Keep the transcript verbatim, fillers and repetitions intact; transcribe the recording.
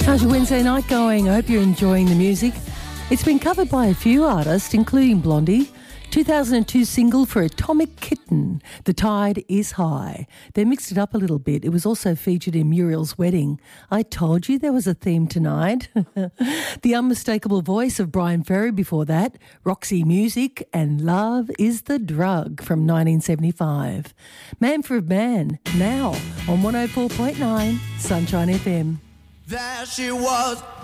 How's your Wednesday night going? I hope you're enjoying the music. It's been covered by a few artists, including Blondie. two thousand two single for Atomic Kitten, The Tide is High. They mixed it up a little bit. It was also featured in Muriel's Wedding. I told you there was a theme tonight. The unmistakable voice of Brian Ferry before that, Roxy Music, and Love is the Drug from nineteen seventy-five. Man for a Man, now on one oh four point nine Sunshine F M. There she was.